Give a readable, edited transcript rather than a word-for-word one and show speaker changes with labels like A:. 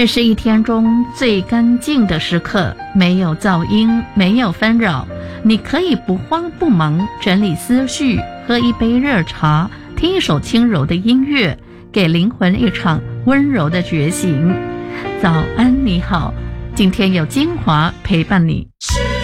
A: 这是一天中最干净的时刻，没有噪音，没有纷扰。你可以不慌不忙整理思绪，喝一杯热茶，听一首轻柔的音乐，给灵魂一场温柔的觉醒。早安，你好，今天有精华陪伴你。